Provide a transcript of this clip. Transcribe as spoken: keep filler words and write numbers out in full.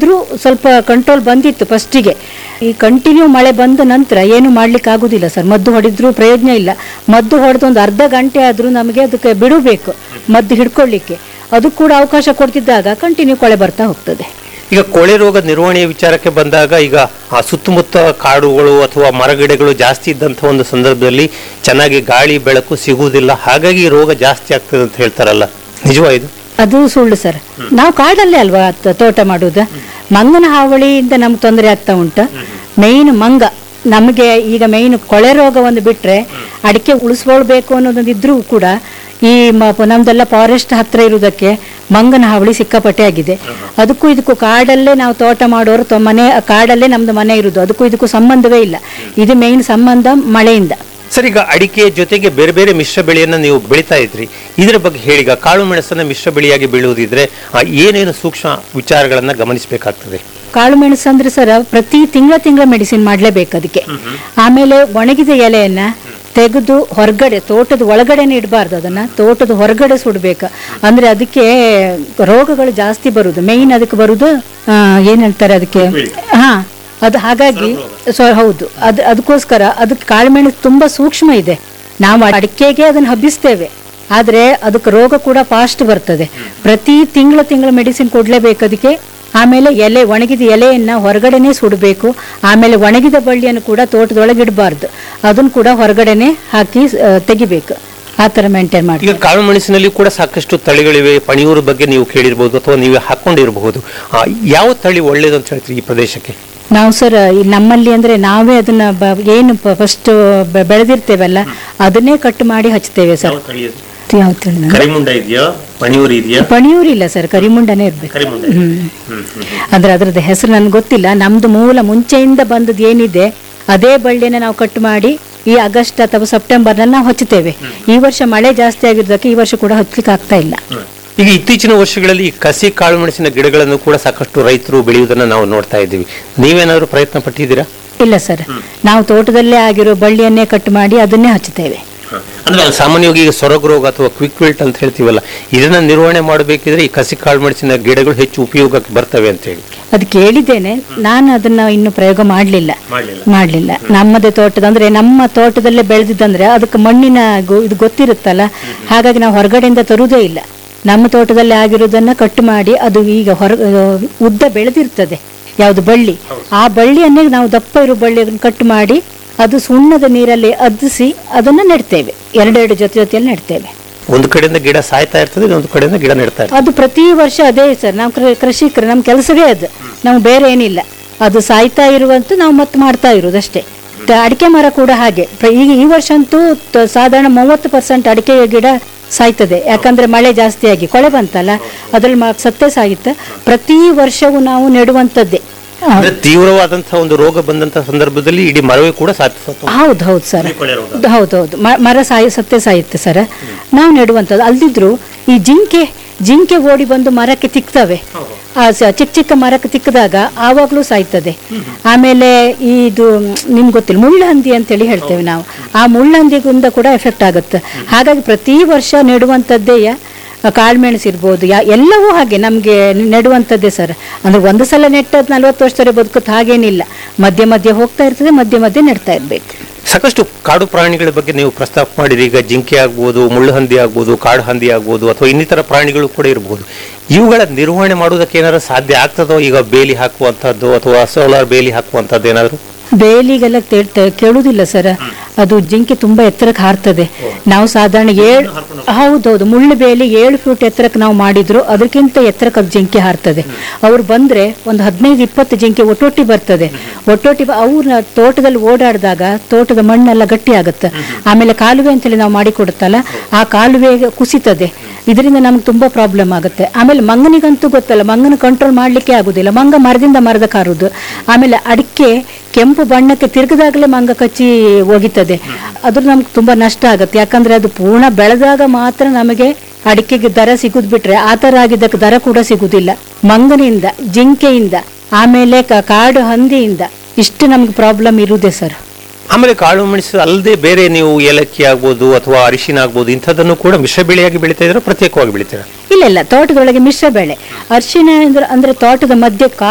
ಆದ್ರೂ ಸ್ವಲ್ಪ ಕಂಟ್ರೋಲ್ ಬಂದಿತ್ತು ಫಸ್ಟಿಗೆ. ಈ ಕಂಟಿನ್ಯೂ ಮಳೆ ಬಂದ ನಂತರ ಏನು ಮಾಡ್ಲಿಕ್ಕೆ ಆಗುದಿಲ್ಲ ಸರ್. ಮದ್ದು ಹೊಡೆದ್ರೂ ಪ್ರಯೋಜನ ಇಲ್ಲ. ಮದ್ದು ಹೊಡೆದು ಒಂದು ಅರ್ಧ ಗಂಟೆ ಆದ್ರೂ ನಮಗೆ ಅದಕ್ಕೆ ಬಿಡಬೇಕು ಮದ್ದು ಹಿಡ್ಕೊಳ್ಳಿಕ್ಕೆ. ಅದು ಕೂಡ ಅವಕಾಶ ಕೊಡ್ತಿದ್ದಾಗ ಕಂಟಿನ್ಯೂ ಕೊಳೆ ಬರ್ತಾ ಹೋಗ್ತದೆ. ಈಗ ಕೊಳೆ ರೋಗ ನಿರ್ವಹಣೆಯ ವಿಚಾರಕ್ಕೆ ಬಂದಾಗ ಈಗ ಆ ಸುತ್ತಮುತ್ತ ಕಾಡುಗಳು ಅಥವಾ ಮರಗಿಡಗಳು ಜಾಸ್ತಿ ಇದ್ದಂಥ ಒಂದು ಸಂದರ್ಭದಲ್ಲಿ ಚೆನ್ನಾಗಿ ಗಾಳಿ ಬೆಳಕು ಸಿಗುವುದಿಲ್ಲ, ಹಾಗಾಗಿ ರೋಗ ಜಾಸ್ತಿ ಆಗ್ತದೆ ಅಂತ ಹೇಳ್ತಾರಲ್ಲ, ನಿಜವಾ ಇದು? ಅದು ಸುಳ್ಳು ಸರ್. ನಾವು ಕಾಡಲ್ಲೇ ಅಲ್ವಾ ತೋಟ ಮಾಡುವುದು. ಮಂಗನ ಹಾವಳಿಯಿಂದ ನಮ್ಗೆ ತೊಂದರೆ ಆಗ್ತಾ ಉಂಟು. ಮೇಯ್ನ್ ಮಂಗ ನಮಗೆ ಈಗ ಮೇಯ್ನ್ ಕೊಳೆ ರೋಗ ಒಂದು ಬಿಟ್ರೆ ಅಡಿಕೆ ಉಳಿಸ್ಕೊಳ್ಬೇಕು ಅನ್ನೋದೊಂದು ಇದ್ರೂ ಕೂಡ ಈ ನಮ್ದೆಲ್ಲ ಫಾರೆಸ್ಟ್ ಹತ್ರ ಇರುವುದಕ್ಕೆ ಮಂಗನ ಹಾವಳಿ ಸಿಕ್ಕಾಪಟ್ಟೆ ಆಗಿದೆ. ಅದಕ್ಕೂ ಇದಕ್ಕೂ ಕಾಡಲ್ಲೇ ನಾವು ತೋಟ ಮಾಡೋರು ಮನೆ ಕಾಡಲ್ಲೇ ನಮ್ದು ಮನೆ ಇರುವುದು, ಅದಕ್ಕೂ ಇದಕ್ಕೂ ಸಂಬಂಧವೇ ಇಲ್ಲ. ಇದು ಮೇಯ್ನ್ ಸಂಬಂಧ ಮಳೆಯಿಂದ. ಸರ್, ಈಗ ಅಡಿಕೆ ಜೊತೆಗೆ ಬೇರೆ ಬೇರೆ ಮಿಶ್ರ ಬೆಳೆಯನ್ನ ನೀವು ಬೆಳೀತಾ ಇದ್ರಿ, ಇದರ ಬಗ್ಗೆ ಹೇಳಿ. ಈಗ ಕಾಳು ಮೆಣಸನ್ನ ಮಿಶ್ರ ಬೆಳೆಯಾಗಿ ಬೆಳೆಯುವುದಿದ್ರೆ ಏನೇನು ಸೂಕ್ಷ್ಮ ವಿಚಾರಗಳನ್ನ ಗಮನಿಸಬೇಕಾಗ್ತದೆ? ಕಾಳು ಮೆಣಸು ಅಂದ್ರೆ ಸರ್ ಪ್ರತಿ ತಿಂಗಳ ತಿಂಗಳ ಮೆಡಿಸಿನ್ ಮಾಡ್ಲೇಬೇಕು ಅದಕ್ಕೆ. ಆಮೇಲೆ ಒಣಗಿದ ಎಲೆಯನ್ನ ತೆಗೆದು ಹೊರಗಡೆ ತೋಟದ ಒಳಗಡೆನೆ ಇಡಬಾರ್ದು, ಅದನ್ನ ತೋಟದ ಹೊರಗಡೆ ಸುಡ್ಬೇಕು. ಅಂದ್ರೆ ಅದಕ್ಕೆ ರೋಗಗಳು ಜಾಸ್ತಿ ಬರುದು. ಮೇಯ್ನ್ ಅದಕ್ಕೆ ಬರುದು ಏನ್ ಹೇಳ್ತಾರೆ ಅದಕ್ಕೆ, ಹಾ ಅದು ಹಾಗಾಗಿ ಸೊ ಹೌದು ಅದ್ ಅದಕ್ಕೋಸ್ಕರ ಅದಕ್ಕೆ ಕಾಳುಮೆಣಸು ತುಂಬಾ ಸೂಕ್ಷ್ಮ ಇದೆ. ನಾವು ಅಡಿಕೆಗೆ ಅದನ್ನ ಹಬ್ಬಿಸ್ತೇವೆ, ಆದ್ರೆ ಅದಕ್ಕೆ ರೋಗ ಕೂಡ ಫಾಸ್ಟ್ ಬರ್ತದೆ. ಪ್ರತಿ ತಿಂಗಳ ತಿಂಗಳ ಮೆಡಿಸಿನ್ ಕೊಡ್ಲೇಬೇಕು ಅದಕ್ಕೆ. ಆಮೇಲೆ ಎಲೆ ಒಣಗಿದ ಎಲೆಯನ್ನ ಹೊರಗಡೆನೆ ಸುಡಬೇಕು. ಆಮೇಲೆ ಒಣಗಿದ ಬಳ್ಳಿಯನ್ನು ಕೂಡ ತೋಟದೊಳಗೆ ಇಡಬಾರ್ದು, ಅದನ್ನು ಕೂಡ ಹೊರಗಡೆನೆ ಹಾಕಿ ತೆಗಿಬೇಕು. ಆ ತರ ಮೇಂಟೈನ್ ಮಾಡಿ. ಈಗ ಕಾಳು ಮೆಣಸಿನಲ್ಲಿ ಕೂಡ ಸಾಕಷ್ಟು ತಳಿಗಳಿವೆ. ಪಣಿಯೂರು ಬಗ್ಗೆ ನೀವು ಕೇಳಿರಬಹುದು ಅಥವಾ ನೀವು ಹಾಕೊಂಡಿರಬಹುದು. ಯಾವ ತಳಿ ಒಳ್ಳೇದು ಅಂತ ಹೇಳ್ತೀರಿ ಈ ಪ್ರದೇಶಕ್ಕೆ? ನಾವು ಸರ್ ನಮ್ಮಲ್ಲಿ ಅಂದ್ರೆ ನಾವೇ ಅದನ್ನ ಏನು ಫಸ್ಟ್ ಬೆಳೆದಿರ್ತೇವಲ್ಲ ಅದನ್ನೇ ಕಟ್ ಮಾಡಿ ಹಚ್ತೇವೆ ಸರ್. ಪಣಿಯೂರು ಇಲ್ಲ ಸರ್, ಕರಿಮುಂಡನೇ ಇರ್ಬೇಕು. ಅಂದ್ರೆ ಅದ್ರದ್ದು ಹೆಸರು ನನ್ಗೆ ಗೊತ್ತಿಲ್ಲ. ನಮ್ದು ಮೂಲ ಮುಂಚೆಯಿಂದ ಬಂದದ್ದು ಏನಿದೆ ಅದೇ ಬಳ್ಳಿನ ನಾವು ಕಟ್ ಮಾಡಿ ಈ ಆಗಸ್ಟ್ ಅಥವಾ ಸೆಪ್ಟೆಂಬರ್ ನಲ್ಲಿ ನಾವು ಹಚ್ಚುತ್ತೇವೆ. ಈ ವರ್ಷ ಮಳೆ ಜಾಸ್ತಿ ಆಗಿರೋದಕ್ಕೆ ಈ ವರ್ಷ ಕೂಡ ಹಚ್ಚಲಿಕ್ಕೆ ಆಗ್ತಾ ಇಲ್ಲ. ಈಗ ಇತ್ತೀಚಿನ ವರ್ಷಗಳಲ್ಲಿ ಈ ಕಸಿ ಕಾಳು ಮೆಣಸಿನ ಗಿಡಗಳನ್ನು ಕೂಡ ಸಾಕಷ್ಟು ರೈತರು ಬೆಳೆಯುವುದನ್ನು ನಾವು ನೋಡ್ತಾ ಇದ್ದೀವಿ. ನೀವೇನಾದ್ರೂ ಪ್ರಯತ್ನ ಪಟ್ಟಿದ್ದೀರಾ? ಇಲ್ಲ ಸರ್, ನಾವು ತೋಟದಲ್ಲೇ ಆಗಿರೋ ಬಳ್ಳಿಯನ್ನೇ ಕಟ್ ಮಾಡಿ ಅದನ್ನೇ ಹಚ್ಚುತ್ತೇವೆ. ಅಂದ್ರೆ ಸಾಮಾನ್ಯವಾಗಿ ಈಗ ಸೊರಗು ರೋಗ ಅಥವಾ ಕ್ವಿಕ್ ವಿಲ್ಟ್ ಅಂತ ಹೇಳ್ತೀವಲ್ಲ, ಇದನ್ನ ನಿರ್ವಹಣೆ ಮಾಡಬೇಕಿದ್ರೆ ಈ ಕಸಿ ಕಾಳು ಮೆಣಸಿನ ಗಿಡಗಳು ಹೆಚ್ಚು ಉಪಯೋಗಕ್ಕೆ ಬರ್ತವೆ ಅಂತ ಹೇಳಿ ಅದು ಕೇಳಿದ್ದೇನೆ. ನಾನು ಅದನ್ನ ಇನ್ನು ಪ್ರಯೋಗ ಮಾಡ್ಲಿಲ್ಲ ಮಾಡ್ಲಿಲ್ಲ ನಮ್ಮದೇ ತೋಟದ ಅಂದ್ರೆ ನಮ್ಮ ತೋಟದಲ್ಲೇ ಬೆಳೆದಿದ್ದಂದ್ರೆ ಅದಕ್ಕೆ ಮಣ್ಣಿನ ಇದು ಗೊತ್ತಿರುತ್ತಲ್ಲ, ಹಾಗಾಗಿ ನಾವು ಹೊರಗಡೆಯಿಂದ ತರುವುದೇ ಇಲ್ಲ. ನಮ್ಮ ತೋಟದಲ್ಲಿ ಆಗಿರೋದನ್ನ ಕಟ್ ಮಾಡಿ ಅದು ಈಗ ಹೊರ ಉದ್ದ ಬೆಳೆದಿರ್ತದೆ ಯಾವ್ದು ಬಳ್ಳಿ, ಆ ಬಳ್ಳಿಯನ್ನೇ ನಾವು ದಪ್ಪ ಇರೋ ಬಳ್ಳಿ ಕಟ್ ಮಾಡಿ ಅದು ಸುಣ್ಣದ ನೀರಲ್ಲಿ ಅದ್ದಿಸಿ ಅದನ್ನ ನೆಡ್ತೇವೆ. ಎರಡೆರಡು ಜೊತೆ ಜೊತೆಯಲ್ಲಿ ನೆಡ್ತೇವೆ. ಒಂದು ಕಡೆಯಿಂದ ಗಿಡ ಸಾಯ್ತಾ ಇರ್ತದೆ, ಒಂದು ಕಡೆಯಿಂದ ಗಿಡ ನೆಡ್ತಾ ಇರ್ತದೆ. ಅದು ಪ್ರತಿ ವರ್ಷ ಅದೇ ಸರ್. ನಾವು ಕೃಷಿಕರು, ನಮ್ ಕೆಲಸವೇ ಅದು, ನಮ್ಗೆ ಬೇರೆ ಏನಿಲ್ಲ. ಅದು ಸಾಯ್ತಾ ಇರುವಂತೂ ನಾವು ಮತ್ತೆ ಮಾಡ್ತಾ ಇರುವುದಷ್ಟೇ. ಅಡಿಕೆ ಮರ ಕೂಡ ಹಾಗೆ. ಈಗ ಈ ವರ್ಷ ಅಂತೂ ಸಾಧಾರಣ ಮೂವತ್ತು ಪರ್ಸೆಂಟ್ ಅಡಿಕೆ ಗಿಡ ಸಾಯ್ತದೆ. ಯಾಕಂದ್ರೆ ಮಳೆ ಜಾಸ್ತಿಯಾಗಿ ಕೊಳೆ ಬಂತಲ್ಲ, ಅದ್ರಲ್ಲಿ ಸತ್ತೇ ಸಾಗಿತ್ತು. ಪ್ರತಿ ವರ್ಷವೂ ನಾವು ನೆಡುವಂತದ್ದೇ. ತೀವ್ರವಾದಂತಹ ಒಂದು ರೋಗ ಬಂದಂತಹ ಸಂದರ್ಭದಲ್ಲಿ ಇಡೀ ಮರವೇ ಕೂಡ ಹೌದು ಹೌದು ಸರ್, ಹೌದೌದು ಮರ ಸಾಯಿ ಸತ್ತೇ ಸಾಯುತ್ತೆ ಸರ್. ನಾವು ನೆಡುವಂಥದ್ದು. ಅಲ್ದಿದ್ರು ಈ ಜಿಂಕೆ ಜಿಂಕೆ ಓಡಿ ಬಂದು ಮರಕ್ಕೆ ತಿಕ್ತವೆ. ಆ ಚಿಕ್ಕ ಚಿಕ್ಕ ಮರಕ್ಕೆ ತಿಕ್ಕಿದಾಗ ಆವಾಗ್ಲೂ ಸಾಯ್ತದೆ. ಆಮೇಲೆ ಇದು ನಿಮ್ಗೆ ಗೊತ್ತಿಲ್ಲ, ಮುಳ್ಳಹಂದಿ ಅಂತೇಳಿ ಹೇಳ್ತೇವೆ ನಾವು. ಆ ಮುಳ್ಳಹಂದಿಗಿಂದ ಕೂಡ ಎಫೆಕ್ಟ್ ಆಗುತ್ತೆ. ಹಾಗಾಗಿ ಪ್ರತಿ ವರ್ಷ ನೆಡುವಂಥದ್ದೇ ಕಾಳುಮೆಣಸು ಇರ್ಬೋದು, ಯಾ ಎಲ್ಲವೂ ಹಾಗೆ ನಮಗೆ ನೆಡುವಂಥದ್ದೇ ಸರ್. ಅಂದ್ರೆ ಒಂದು ಸಲ ನೆಟ್ಟದ್ ನಲ್ವತ್ತು ವರ್ಷದವರೆಗೆ ಬದುಕುತ್ತೆ ಹಾಗೇನಿಲ್ಲ. ಮಧ್ಯೆ ಮಧ್ಯೆ ಹೋಗ್ತಾ ಇರ್ತದೆ, ಮಧ್ಯೆ ಮಧ್ಯೆ ನೆಡ್ತಾ ಇರ್ಬೇಕು. ಸಾಕಷ್ಟು ಕಾಡು ಪ್ರಾಣಿಗಳ ಬಗ್ಗೆ ನೀವು ಪ್ರಸ್ತಾಪ ಮಾಡಿರಿ. ಈಗ ಜಿಂಕೆ ಆಗ್ಬೋದು, ಮುಳ್ಳುಹಂದಿ ಆಗ್ಬೋದು, ಕಾಡು ಹಂದಿ ಆಗ್ಬೋದು, ಅಥವಾ ಇನ್ನಿತರ ಪ್ರಾಣಿಗಳು ಕೂಡ ಇರ್ಬೋದು. ಇವುಗಳ ನಿರ್ವಹಣೆ ಮಾಡುವುದಕ್ಕೆ ಏನಾದ್ರು ಸಾಧ್ಯ ಆಗ್ತದೋ? ಈಗ ಬೇಲಿ ಹಾಕುವಂತಹದ್ದು ಅಥವಾ ಸೋಲಾರ್ ಬೇಲಿ ಹಾಕುವಂತದ್ದು ಏನಾದ್ರು? ಬೇಲಿಗೆಲ್ಲ ಕೇಳುವುದಿಲ್ಲ ಸರ್. ಅದು ಜಿಂಕೆ ತುಂಬಾ ಎತ್ತರಕ್ಕೆ ಹಾರ್ತದೆ. ನಾವು ಸಾಧಾರಣ ಏಳು ಹೌದೌದು ಮುಳ್ಳು ಬೇಲಿ ಏಳು ಫೀಟ್ ಎತ್ತರಕ್ಕೆ ನಾವು ಮಾಡಿದ್ರು ಅದಕ್ಕಿಂತ ಎತ್ತರಕ್ಕೆ ಅದು ಜಿಂಕೆ ಹಾರ್ತದೆ. ಅವ್ರು ಬಂದ್ರೆ ಒಂದು ಹದಿನೈದು ಇಪ್ಪತ್ತು ಜಿಂಕೆ ಒಟ್ಟೊಟ್ಟಿ ಬರ್ತದೆ. ಒಟ್ಟೊಟ್ಟಿ ಅವ್ರ ತೋಟದಲ್ಲಿ ಓಡಾಡಿದಾಗ ತೋಟದ ಮಣ್ಣೆಲ್ಲ ಗಟ್ಟಿ ಆಗುತ್ತೆ. ಆಮೇಲೆ ಕಾಲುವೆ ಅಂತೇಳಿ ನಾವು ಮಾಡಿಕೊಡುತ್ತಲ್ಲ, ಆ ಕಾಲುವೆ ಕುಸಿತದೆ. ಇದರಿಂದ ನಮ್ಗೆ ತುಂಬಾ ಪ್ರಾಬ್ಲಮ್ ಆಗುತ್ತೆ. ಆಮೇಲೆ ಮಂಗನಿಗಂತೂ ಗೊತ್ತಲ್ಲ, ಮಂಗನ ಕಂಟ್ರೋಲ್ ಮಾಡ್ಲಿಕ್ಕೆ ಆಗುದಿಲ್ಲ. ಮಂಗ ಮರದಿಂದ ಮರದ ಕಾರುದು. ಆಮೇಲೆ ಅಡಿಕೆ ಕೆಂಪು ಬಣ್ಣಕ್ಕೆ ತಿರುಗಿದಾಗಲೇ ಮಂಗ ಕಚ್ಚಿ ಹೋಗಿತ್ತದೆ. ಅದ್ರ ನಮ್ಗೆ ತುಂಬಾ ನಷ್ಟ ಆಗುತ್ತೆ. ಯಾಕಂದ್ರೆ ಅದು ಪೂರ್ಣ ಬೆಳೆದಾಗ ಮಾತ್ರ ನಮಗೆ ಅಡಿಕೆಗೆ ದರ ಸಿಗುದ್ ಬಿಟ್ರೆ ಆ ತರ ಆಗಿದ್ದಕ್ಕೆ ದರ ಕೂಡ ಸಿಗುದಿಲ್ಲ. ಮಂಗನಿಂದ, ಜಿಂಕೆಯಿಂದ, ಆಮೇಲೆ ಕಾಡು ಹಂದಿಯಿಂದ ಇಷ್ಟು ನಮ್ಗೆ ಪ್ರಾಬ್ಲಮ್ ಇರುವುದೇ ಸರ್. ಆಮೇಲೆ ಕಾಳು ಮೆಣಸು ಅಲ್ಲದೆ ಬೇರೆ ನೀವು ಏಲಕ್ಕಿ ಆಗ್ಬೋದು ಅಥವಾ ಅರಿಶಿನ ಆಗ್ಬೋದು, ಇಂಥದ್ದನ್ನು ಕೂಡ ಮಿಶ್ರ ಬೆಳೆಯಾಗಿ ಬೆಳೀತಾ ಇದ್ರೆ ಪ್ರತ್ಯೇಕವಾಗಿ ಬೆಳಿತೀರಾ? ಇಲ್ಲ ಇಲ್ಲ, ತೋಟದೊಳಗೆ ಮಿಶ್ರ ಬೆಳೆ. ಅರಿಶಿನ ಅಂದ್ರೆ ಅಂದ್ರೆ ತೋಟದ ಮಧ್ಯೆ